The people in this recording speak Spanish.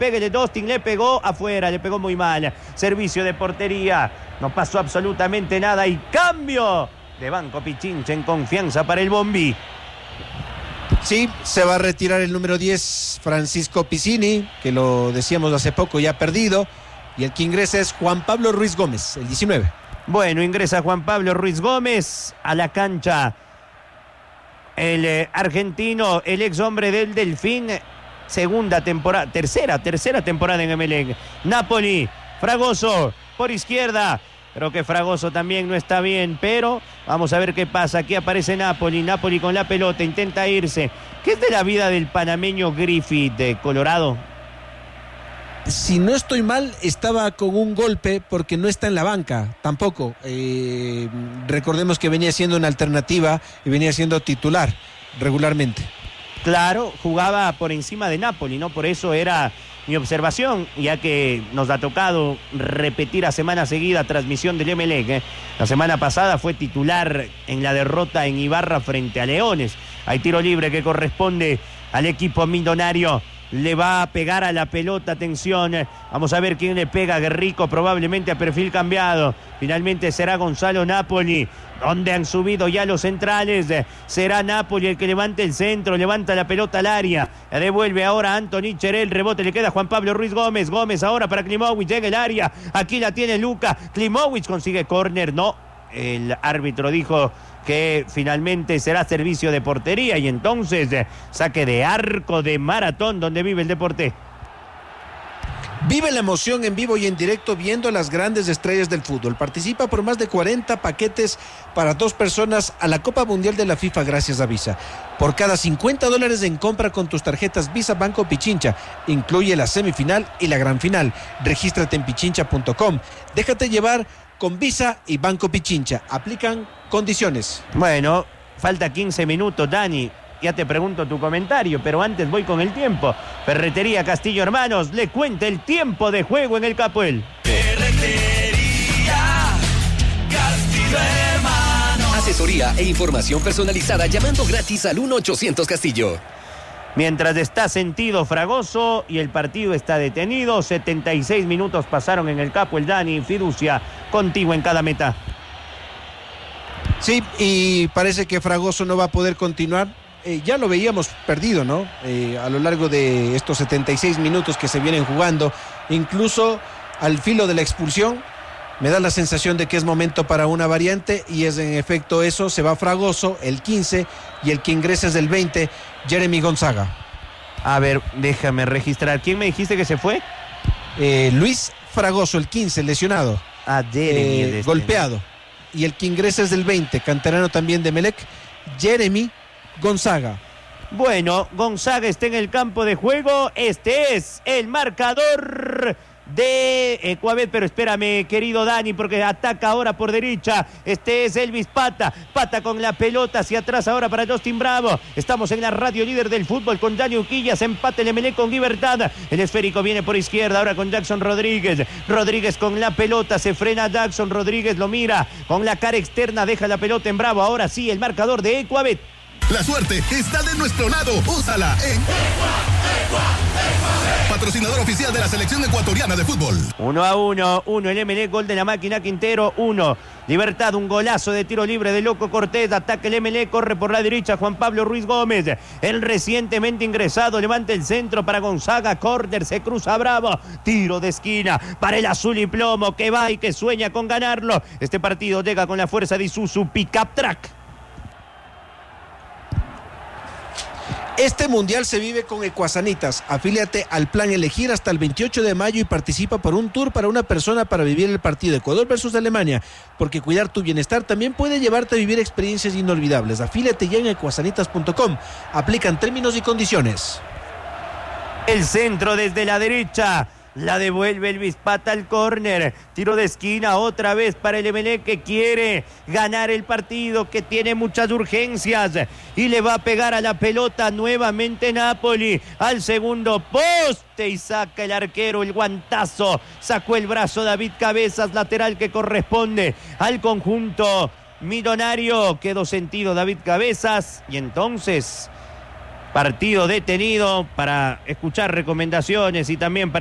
péguele Dostin, le pegó afuera, le pegó muy mal. Servicio de portería, no pasó absolutamente nada y cambio de Banco Pichincha en confianza para el Bombí. Sí, se va a retirar el número 10, Francisco Piscini, que lo decíamos hace poco, ya perdido. Y el que ingresa es Juan Pablo Ruiz Gómez, el 19. Bueno, ingresa Juan Pablo Ruiz Gómez a la cancha. El argentino, el ex hombre del Delfín, tercera temporada en Emelec. Napoli, Fragoso por izquierda. Creo que Fragoso también no está bien, pero vamos a ver qué pasa. Aquí aparece Napoli con la pelota, intenta irse. ¿Qué es de la vida del panameño Griffith de Colorado? Si no estoy mal, estaba con un golpe porque no está en la banca, tampoco. Recordemos que venía siendo una alternativa y venía siendo titular regularmente. Claro, jugaba por encima de Napoli, ¿no? Por eso era mi observación, ya que nos ha tocado repetir a semana seguida transmisión del Emelec. La semana pasada fue titular en la derrota en Ibarra frente a Leones. Hay tiro libre que corresponde al equipo millonario. Le va a pegar a la pelota, atención, vamos a ver quién le pega. Guerrico probablemente a perfil cambiado, finalmente será Gonzalo Napoli. Donde han subido ya los centrales, será Napoli el que levante el centro, levanta la pelota al área, la devuelve ahora Anthony Cherel, rebote le queda a Juan Pablo Ruiz Gómez, Gómez ahora para Klimovic, llega el área, aquí la tiene Luca, Klimovic consigue córner, no, el árbitro dijo que finalmente será servicio de portería y entonces saque de arco de Maratón donde vive el deporte. Vive la emoción en vivo y en directo viendo las grandes estrellas del fútbol. Participa por más de 40 paquetes para 2 personas a la Copa Mundial de la FIFA gracias a Visa. Por cada $50 en compra con tus tarjetas Visa Banco Pichincha, incluye la semifinal y la gran final. Regístrate en pichincha.com. Déjate llevar con Visa y Banco Pichincha. Aplican condiciones. Bueno, falta 15 minutos, Dani. Ya te pregunto tu comentario, pero antes voy con el tiempo. Ferretería Castillo Hermanos le cuenta el tiempo de juego en el Capuel. Ferretería Castillo Hermanos. Asesoría e información personalizada llamando gratis al 1-800 Castillo. Mientras está sentido Fragoso y el partido está detenido, 76 minutos pasaron en el Capuel. Dani, fiducia contigo en cada meta. Sí, y parece que Fragoso no va a poder continuar. Ya lo veíamos perdido, ¿no? A lo largo de estos 76 minutos que se vienen jugando, incluso al filo de la expulsión, me da la sensación de que es momento para una variante y es en efecto eso. Se va Fragoso, el 15, y el que ingresa es el 20, Jeremy Gonzaga. A ver, déjame registrar. ¿Quién me dijiste que se fue? Luis Fragoso, el 15, lesionado. Jeremy. Golpeado. Y el que ingresa es del 20, canterano también de Emelec, Jeremy Gonzaga. Bueno, Gonzaga está en el campo de juego. Este es el marcador de Ecuador, pero espérame, querido Dani, porque ataca ahora por derecha. Este es Elvis Pata con la pelota hacia atrás ahora para Justin Bravo. Estamos en la radio líder del fútbol con Dani Uquillas, empate el Emelec con Libertad. El esférico viene por izquierda ahora con Jackson Rodríguez. Rodríguez con la pelota, se frena Jackson Rodríguez, lo mira con la cara externa, deja la pelota en Bravo. Ahora sí, el marcador de Ecuador. La suerte está de nuestro lado. Úsala en patrocinador oficial de la selección ecuatoriana de fútbol. 1-1, el Emelec, gol de la máquina Quintero, 1. Libertad, un golazo de tiro libre de Loco Cortés, ataca el Emelec, corre por la derecha Juan Pablo Ruiz Gómez, el recientemente ingresado, levanta el centro para Gonzaga, córner, se cruza Bravo, tiro de esquina para el azul y plomo que va y que sueña con ganarlo. Este partido llega con la fuerza de Isuzu Pickup Track. Este mundial se vive con Ecuasanitas. Afíliate al plan Elegir hasta el 28 de mayo y participa por un tour para una persona para vivir el partido Ecuador versus Alemania, porque cuidar tu bienestar también puede llevarte a vivir experiencias inolvidables. Afíliate ya en ecuasanitas.com. Aplican términos y condiciones. El centro desde la derecha. La devuelve Elvis Pata al córner. Tiro de esquina otra vez para el Emelec que quiere ganar el partido, que tiene muchas urgencias. Y le va a pegar a la pelota nuevamente Napoli. Al segundo poste y saca el arquero el guantazo. Sacó el brazo David Cabezas, lateral que corresponde al conjunto millonario. Quedó sentido David Cabezas y entonces Partido detenido para escuchar recomendaciones y también para